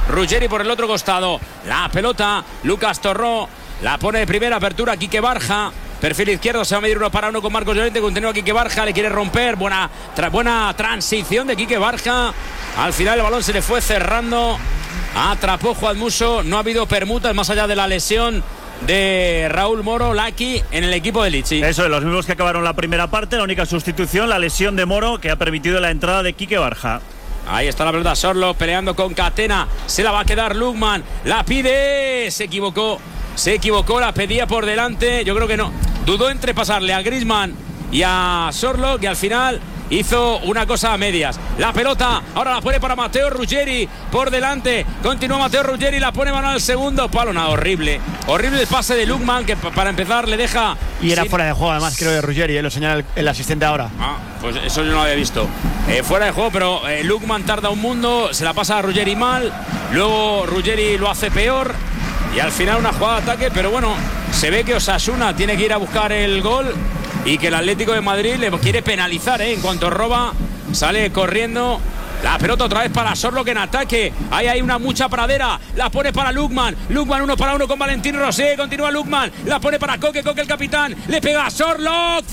Ruggeri por el otro costado. La pelota, Lucas Torró. La pone de primera apertura Quique Barja. Perfil izquierdo, se va a medir 1-1 con Marcos Llorente. Continúa Quique Barja, le quiere romper. Buena transición de Quique Barja. Al final el balón se le fue cerrando. Atrapó Juan Musso. No ha habido permutas más allá de la lesión de Raúl Moro, Laki, en el equipo de Lichi. Eso, de los mismos que acabaron la primera parte. La única sustitución, la lesión de Moro, que ha permitido la entrada de Quique Barja. Ahí está la pelota, Sorloth peleando con Catena. Se la va a quedar Lukman. La pide. Se equivocó, la pedía por delante. Yo creo que no. Dudó entre pasarle a Griezmann y a Sorloth, que al final hizo una cosa a medias. La pelota ahora la pone para Matteo Ruggeri por delante. Continúa Matteo Ruggeri, la pone mano al segundo palo. Nada, horrible el pase de Lukman, que para empezar le deja. Y era fuera de juego, además, creo, de Ruggeri, lo señala el asistente ahora. Pues eso yo no lo había visto. Fuera de juego, pero Lukman tarda un mundo, se la pasa a Ruggeri mal. Luego Ruggeri lo hace peor. Y al final una jugada de ataque, pero bueno, se ve que Osasuna tiene que ir a buscar el gol y que el Atlético de Madrid le quiere penalizar, en cuanto roba, sale corriendo. La pelota otra vez para Sorloth en ataque. Ahí hay mucha pradera. La pone para Lukman. Lukman 1-1 con Valentín Rosé. Continúa Lukman. La pone para Coque el capitán. Le pega a Sorloth.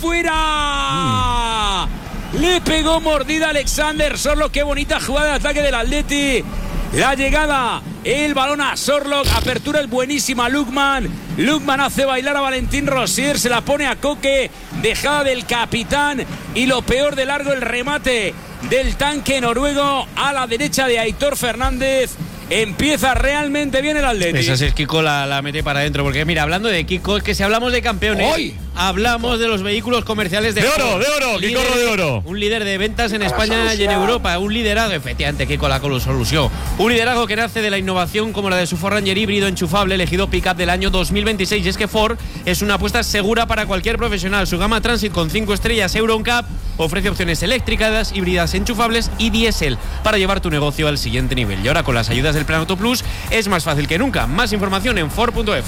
¡Fuera! Le pegó mordida Alexander Sorloth. Qué bonita jugada de ataque del Atleti. La llegada, el balón a Sorloth, apertura es buenísima Lukman. Lukman hace bailar a Valentín Rosier, se la pone a Coque, dejada del capitán y lo peor de largo, el remate del tanque noruego a la derecha de Aitor Fernández. Empieza realmente bien el Atleti. Esa sí es Kiko, la mete para adentro. Porque mira, hablando de Kiko, es que si hablamos de campeones, hoy hablamos de los vehículos comerciales de oro, Kiko de oro. Un líder de ventas en España y en Europa. Un liderazgo, efectivamente, Kiko la solución. Un liderazgo que nace de la innovación como la de su Ford Ranger híbrido enchufable, elegido pick-up del año 2026. Y es que Ford es una apuesta segura para cualquier profesional. Su gama Transit con 5 estrellas Euro NCAP ofrece opciones eléctricas, híbridas enchufables y diésel para llevar tu negocio al siguiente nivel. Y ahora con las ayudas del Plan Auto Plus es más fácil que nunca. Más información en Ford.es.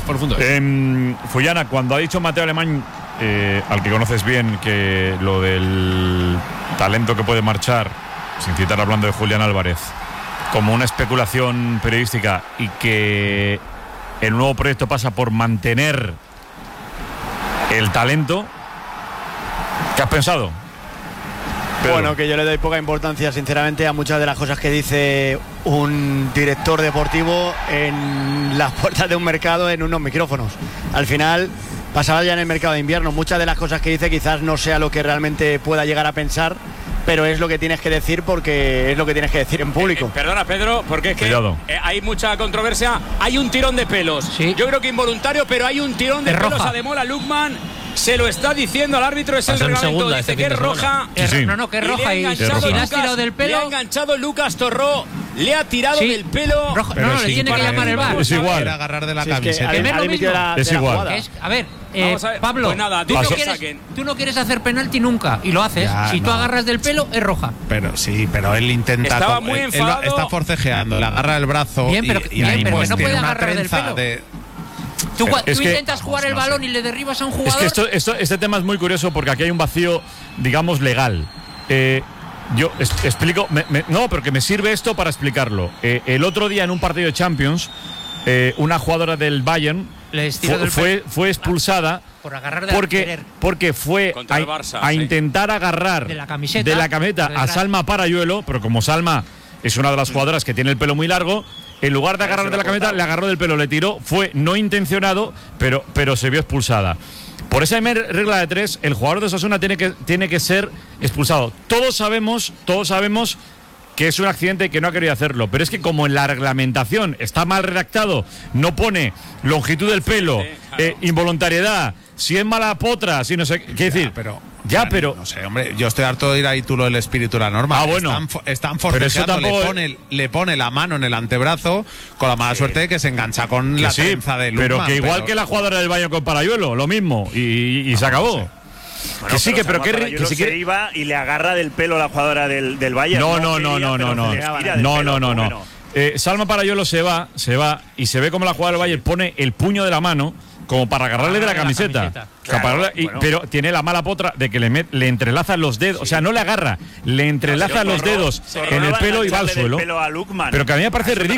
Fullana, cuando ha dicho Mateo Alemán, al que conoces bien, que lo del talento que puede marchar, sin citar hablando de Julián Álvarez, como una especulación periodística, y que el nuevo proyecto pasa por mantener el talento, ¿qué has pensado? Pedro. Bueno, que yo le doy poca importancia, sinceramente, a muchas de las cosas que dice un director deportivo en las puertas de un mercado en unos micrófonos. Al final, pasaba ya en el mercado de invierno, muchas de las cosas que dice quizás no sea lo que realmente pueda llegar a pensar, pero es lo que tienes que decir porque es lo que tienes que decir en público. Perdona, Pedro, porque es que hay mucha controversia. Hay un tirón de pelos. Sí. Yo creo que involuntario, pero hay un tirón de pelos a Demola Lukman. Se lo está diciendo al árbitro, es el reglamento, dice que es roja. No, que es roja. Y si le has tirado del pelo. Le ha enganchado Lucas Torró, le ha tirado del pelo. Roja. No, le tiene que llamar el VAR. Es igual. Agarrar de la camiseta. Es igual. A ver, Pablo, pues nada, tú no quieres hacer penalti nunca y lo haces. Ya, si tú agarras del pelo, es roja. Pero él intenta. Estaba muy enfadado. Él está forcejeando, le agarra el brazo. Bien, pero pues no puede una agarrar del pelo. Tú intentas jugar el balón y le derribas a un jugador. Es que este tema es muy curioso porque aquí hay un vacío, digamos, legal. Yo explico, no, pero que me sirve esto para explicarlo. El otro día en un partido de Champions, una jugadora del Bayern fue expulsada por agarrar porque fue a intentar agarrar de la camiseta a Salma Parayuelo, pero como Salma es una de las jugadoras que tiene el pelo muy largo, en lugar de agarrar de la camiseta, le agarró del pelo, le tiró, fue no intencionado, pero se vio expulsada. Por esa regla de 3, el jugador de Osasuna tiene que ser expulsado. Todos sabemos que es un accidente y que no ha querido hacerlo, pero es que como en la reglamentación está mal redactado, no pone longitud del pelo, involuntariedad, si es mala potra, si no sé qué decir. Pero no sé, hombre, yo estoy harto de ir ahí tú lo del espíritu de la norma. Bueno. Están forcejeando, le pone la mano en el antebrazo con la mala suerte de que se engancha con la trenza de Lukman. Pero que igual que la jugadora del Bayern con Parayuelo, lo mismo, y se acabó. No sé. Bueno, que se iba y le agarra del pelo a la jugadora del Bayern. No. Salma Parayuelo se va y se ve como la jugadora del Bayern pone el puño de la mano como para agarrarle de la camiseta. Claro, pero tiene la mala potra de que le entrelaza los dedos, o sea, no le agarra, le entrelaza los dedos en el pelo y va al suelo. Pero que a mí me parece ridículo.